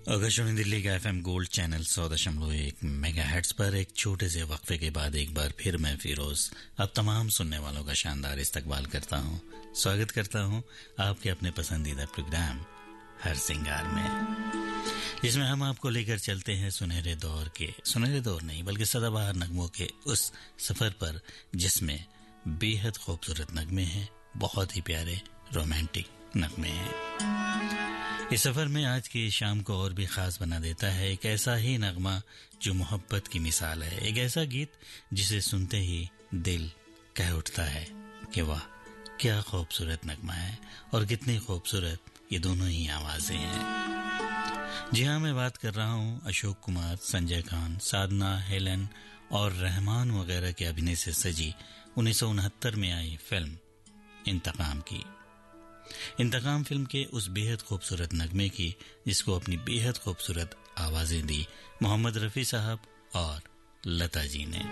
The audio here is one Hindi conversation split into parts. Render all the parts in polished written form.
आकाशवाणी दिल्ली का एफएम गोल्ड चैनल 100.1 मेगाहर्ट्ज पर एक छोटे से वक्फे के बाद एक बार फिर मैं फिरोज अब तमाम सुनने वालों का शानदार इस्तकबाल करता हूं। स्वागत करता हूं आपके अपने पसंदीदा प्रोग्राम हर सिंगार में, जिसमें हम आपको लेकर चलते हैं सुनहरे दौर नहीं बल्कि सदाबहार नगमों के उस सफर पर जिसमें बेहद खूबसूरत नगमे हैं, बहुत ही प्यारे रोमांटिक नगमे हैं। इस सफर में आज की शाम को और भी खास बना देता है एक ऐसा ही नगमा जो मोहब्बत की मिसाल है, एक ऐसा गीत जिसे सुनते ही दिल कह उठता है कि वाह क्या खूबसूरत नगमा है और कितनी खूबसूरत ये दोनों ही आवाजें हैं। जी हाँ, मैं बात कर रहा हूँ अशोक कुमार, संजय खान, साधना, हेलन और रहमान वगैरह के अभिनय से सजी 1969 में आई फिल्म इंतकाम की। इंतकाम फिल्म के उस बेहद खूबसूरत नगमे की जिसको अपनी बेहद खूबसूरत आवाजें दी मोहम्मद रफी साहब और लता जी ने,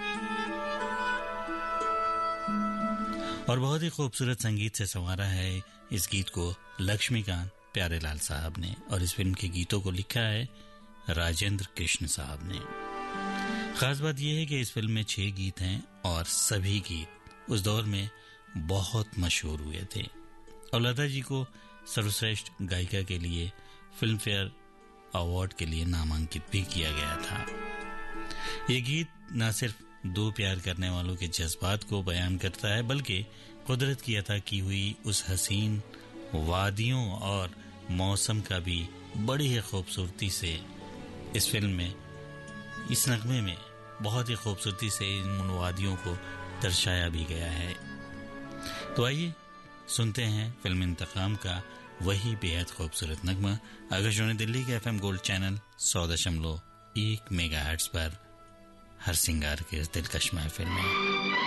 और बहुत ही खूबसूरत संगीत से संवारा है इस गीत को लक्ष्मीकांत प्यारेलाल साहब ने, और इस फिल्म के गीतों को लिखा है राजेंद्र कृष्ण साहब ने। खास बात यह है कि इस फिल्म में 6 गीत हैं और सभी गीत उस दौर में बहुत मशहूर हुए थे, और लता जी को सर्वश्रेष्ठ गायिका के लिए फिल्म फेयर अवार्ड के लिए नामांकित भी किया गया था। ये गीत न सिर्फ दो प्यार करने वालों के जज्बात को बयान करता है बल्कि कुदरत की अता की हुई उस हसीन वादियों और मौसम का भी बड़ी ही खूबसूरती से इस फिल्म में, इस नगमे में बहुत ही खूबसूरती से इन वादियों को दर्शाया भी गया है। तो आइए सुनते हैं फिल्म इंतकाम का वही बेहद खूबसूरत नगमा आकाशवाणी दिल्ली के एफएम गोल्ड चैनल 100.1 मेगाहर्ट्ज पर हर सिंगार के इस दिलकश महफिल में।